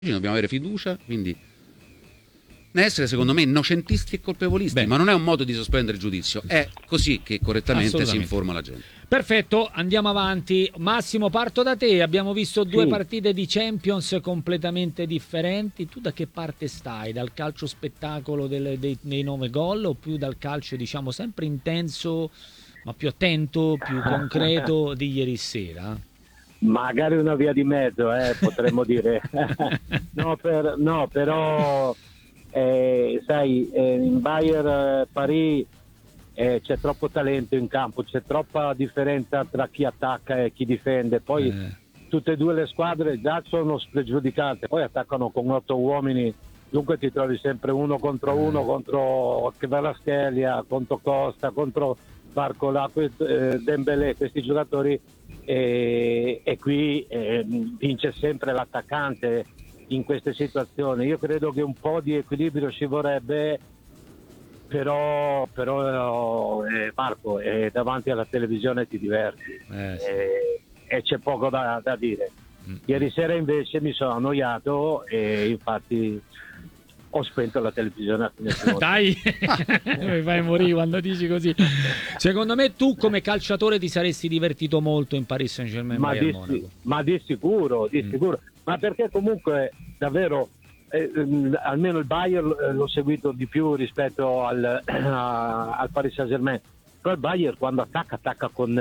dobbiamo avere fiducia, quindi essere secondo me innocentisti e colpevolisti. Beh, ma non è un modo di sospendere il giudizio, è così che correttamente si informa la gente. Perfetto, andiamo avanti. Massimo, parto da te. Abbiamo visto due partite di Champions completamente differenti. Tu da che parte stai? Dal calcio spettacolo dei 9 gol o più dal calcio, diciamo, sempre intenso ma più attento, più concreto di ieri sera? Magari una via di mezzo, potremmo dire. No, però sai, in Bayern Paris c'è troppo talento in campo, c'è troppa differenza tra chi attacca e chi difende. Poi tutte e due le squadre già sono spregiudicate, poi attaccano con 8 uomini, dunque ti trovi sempre uno, contro Kvaratskhelia, contro Costa, contro Barcola, Dembélé, questi giocatori, e qui vince sempre l'attaccante in queste situazioni. Io credo che un po' di equilibrio ci vorrebbe, però Marco, davanti alla televisione ti diverti, e c'è poco da dire. Ieri sera invece mi sono annoiato e infatti ho spento la televisione a fine seconda. Dai, mi fai morire quando dici così. Secondo me tu come calciatore ti saresti divertito molto in Paris Saint-Germain, ma di sicuro, ma perché comunque davvero almeno il Bayern l'ho seguito di più rispetto al Paris Saint-Germain. Però il Bayern quando attacca con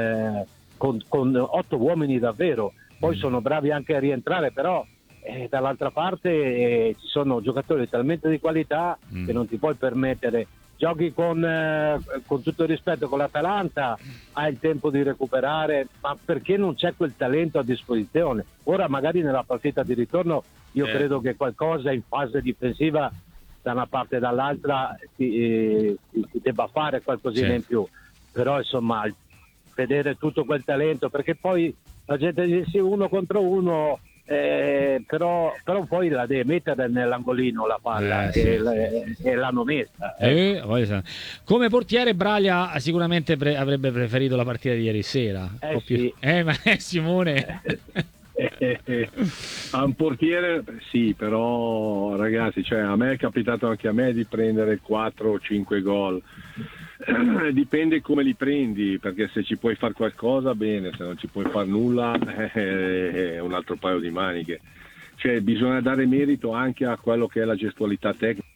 8 uomini davvero, poi sono bravi anche a rientrare, però dall'altra parte ci sono giocatori talmente di qualità che non ti puoi permettere. Giochi con tutto il rispetto con l'Atalanta, hai il tempo di recuperare, ma perché non c'è quel talento a disposizione? Ora magari nella partita di ritorno io credo che qualcosa in fase difensiva da una parte e dall'altra si debba fare qualcosina in più, però insomma vedere tutto quel talento, perché poi la gente dice sì, 1 contro 1, però poi la deve mettere nell'angolino la palla, e l'hanno messa. Come portiere Braglia sicuramente avrebbe preferito la partita di ieri sera. Ma Simone a un portiere sì, però ragazzi, cioè, a me è capitato anche a me di prendere 4 o 5 gol. Dipende come li prendi, perché se ci puoi fare qualcosa bene, se non ci puoi fare nulla è un altro paio di maniche. Cioè bisogna dare merito anche a quello che è la gestualità tecnica.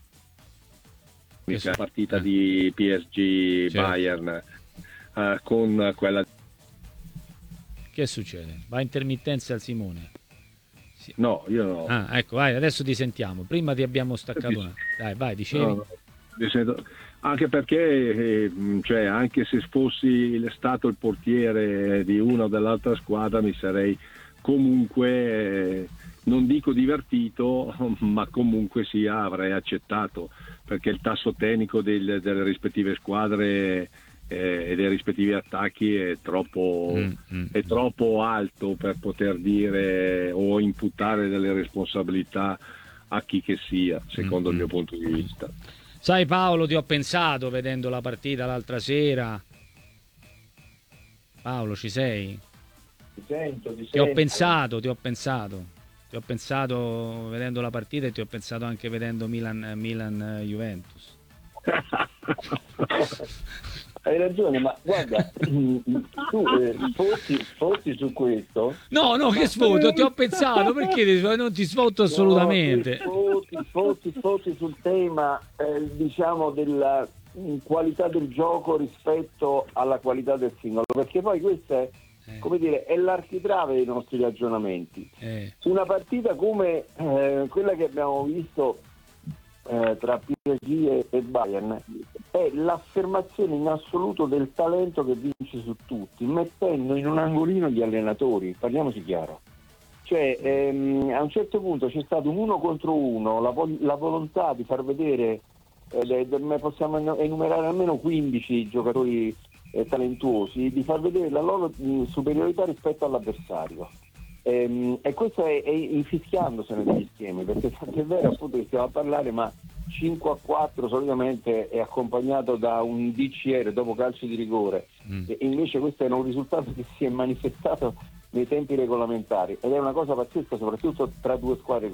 La partita di PSG Bayern con quella. Che succede? Va intermittenza al Simone? No, io no. Ecco, vai, adesso ti sentiamo. Prima ti abbiamo staccato una. Dai, vai, dicevi. No. Anche perché cioè, anche se fossi stato il portiere di una o dell'altra squadra mi sarei comunque non dico divertito, ma comunque sia avrei accettato, perché il tasso tecnico delle rispettive squadre e dei rispettivi attacchi è troppo alto per poter dire o imputare delle responsabilità a chi che sia, secondo il mio punto di vista. Sai Paolo, ti ho pensato vedendo la partita l'altra sera. Paolo, ci sei? Ti sento. Ti ho pensato vedendo la partita, e ti ho pensato anche vedendo Milan Juventus. Hai ragione, ma guarda, tu sfotti su questo. No, che sfoto, ti ho pensato, perché non ti sfoto assolutamente. Sfotti sul tema, diciamo, della qualità del gioco rispetto alla qualità del singolo, perché poi questa è, come dire, è l'architrave dei nostri ragionamenti. Una partita come quella che abbiamo visto tra PSG e Bayern è l'affermazione in assoluto del talento che vince su tutti, mettendo in un angolino gli allenatori, parliamoci chiaro. Cioè a un certo punto c'è stato un 1 contro 1, la volontà di far vedere, possiamo enumerare almeno 15 giocatori talentuosi, di far vedere la loro superiorità rispetto all'avversario. E questo è infischiandosene degli schemi, perché è vero appunto che stiamo a parlare, ma 5-4 solitamente è accompagnato da un DCR dopo calcio di rigore, e invece questo era un risultato che si è manifestato nei tempi regolamentari, ed è una cosa pazzesca soprattutto tra due squadre